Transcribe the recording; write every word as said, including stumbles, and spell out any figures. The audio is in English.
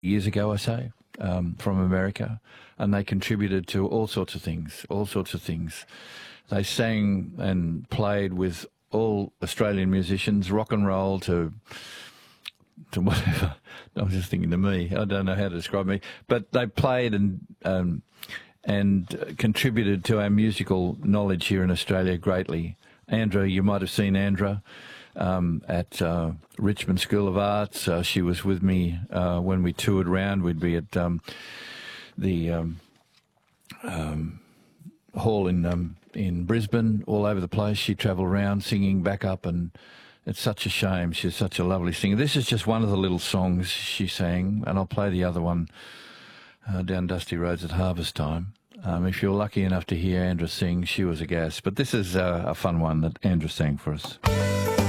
years ago, I say, um, from America, and they contributed to all sorts of things, all sorts of things. They sang and played with all Australian musicians, rock and roll to to whatever. I was just thinking to me, I don't know how to describe me, but they played and um, and contributed to our musical knowledge here in Australia greatly. Andra, you might have seen Andra um, at uh, Richmond School of Arts. Uh, she was with me uh, when we toured around. We'd be at um, the um, um, hall in um, in Brisbane, all over the place. She travelled around singing back up, and it's such a shame. She's such a lovely singer. This is just one of the little songs she sang, and I'll play the other one uh, down dusty roads at harvest time. Um, if you're lucky enough to hear Andra sing, she was a gas. But this is uh, a fun one that Andra sang for us.